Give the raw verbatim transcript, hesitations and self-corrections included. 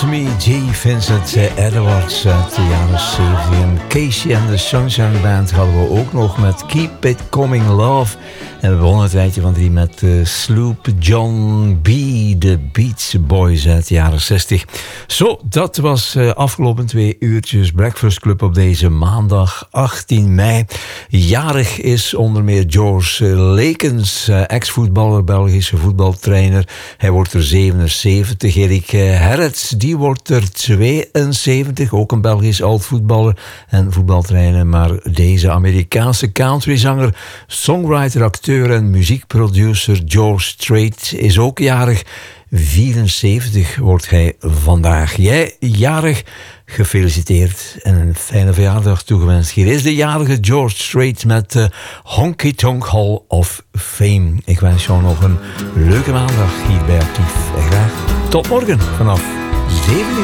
Me, J. Vincent Edwards uit de jaren zeventig. En Casey and the Sunshine Band hadden we ook nog met Keep It Coming Love. En we begonnen het rijtje van drie met uh, Sloop John B. de Beach Boys uit de jaren zestig. Zo, dat was uh, afgelopen twee uurtjes Breakfast Club op deze maandag achttien mei. Jarig is onder meer George Lekens, uh, ex-voetballer, Belgische voetbaltrainer. Hij wordt er zevenenzeventig. Erik uh, Herrets, die wordt er tweeënzeventig. Ook een Belgisch oud-voetballer en voetbaltrainer. Maar deze Amerikaanse countryzanger, songwriter, acteur en muziekproducer George Strait is ook jarig. vierenzeventig wordt hij vandaag. Jij jarig, gefeliciteerd en een fijne verjaardag toegewenst. Hier is de jarige George Strait met de Honky Tonk Hall of Fame. Ik wens jou nog een leuke maandag hier bij Actief. En graag tot morgen vanaf zeven uur.